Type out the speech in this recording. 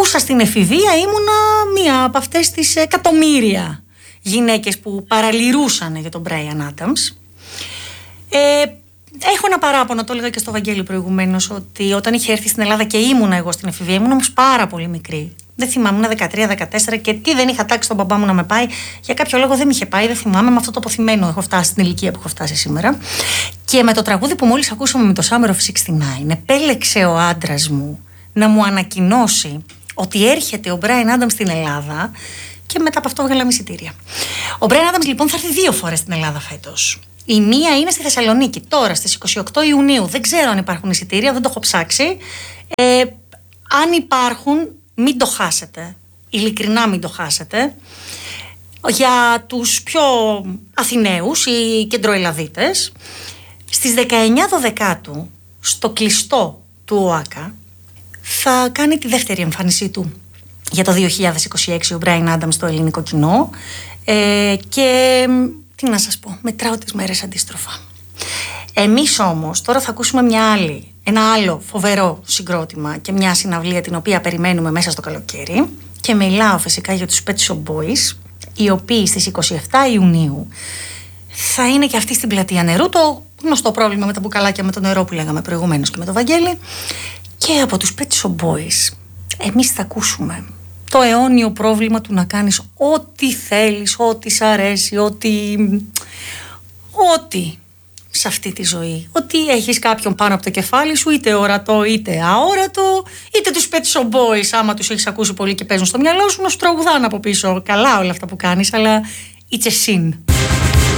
όσα στην εφηβεία ήμουνα μία από αυτές τις εκατομμύρια γυναίκες που παραλυρούσαν για τον Μπράιαν Άνταμς. Έχω ένα παράπονο, το έλεγα και στο Βαγγέλη προηγουμένως, ότι όταν είχε έρθει στην Ελλάδα και ήμουνα εγώ στην εφηβεία, ήμουν όμως πάρα πολύ μικρή. Δεν θυμάμαι, ήμουν 13-14 και τι δεν είχα τάξει τον μπαμπά μου να με πάει. Για κάποιο λόγο δεν με είχε πάει, δεν θυμάμαι. Με αυτό το αποθυμένο έχω φτάσει στην ηλικία που έχω φτάσει σήμερα. Και με το τραγούδι που μόλις ακούσαμε με το Summer of 69, επέλεξε ο άντρας μου να μου ανακοινώσει ότι έρχεται ο Μπράιαν Άνταμς στην Ελλάδα. Και μετά από αυτό βγάλαμε εισιτήρια. Ο Μπράιαν Άνταμς λοιπόν θα έρθει 2 φορές στην Ελλάδα φέτος. Η μία είναι στη Θεσσαλονίκη τώρα στις 28 Ιουνίου. Δεν ξέρω αν υπάρχουν εισιτήρια, δεν το έχω ψάξει. Αν υπάρχουν, μην το χάσετε. Ειλικρινά μην το χάσετε. Για τους πιο Αθηναίους ή κεντροελλαδίτες, στις 19 Δεκάτου στο κλειστό του ΟΑΚΑ θα κάνει τη δεύτερη εμφάνισή του για το 2026 ο Μπράιαν Άνταμς στο ελληνικό κοινό. Και τι να σας πω, μετράω τις μέρες αντίστροφα. Εμείς όμως τώρα θα ακούσουμε ένα άλλο φοβερό συγκρότημα και μια συναυλία την οποία περιμένουμε μέσα στο καλοκαίρι, και μιλάω φυσικά για τους Pet Shop Boys, οι οποίοι στις 27 Ιουνίου θα είναι και αυτοί στην Πλατεία Νερού, το γνωστό πρόβλημα με τα μπουκαλάκια με το νερό που λέγαμε προηγουμένως και με το Βαγγέλη. Και από τους Pet Shop Boys εμείς θα ακούσουμε το αιώνιο πρόβλημα του να κάνεις ό,τι θέλεις, ό,τι σ' αρέσει, ό,τι σε αυτή τη ζωή. Ότι έχεις κάποιον πάνω από το κεφάλι σου, είτε ορατό είτε αόρατο, είτε τους Pet Shop Boys, άμα τους έχεις ακούσει πολύ και παίζουν στο μυαλό σου, να σου τραγουδάνε από πίσω. Καλά όλα αυτά που κάνεις, αλλά it's a sin.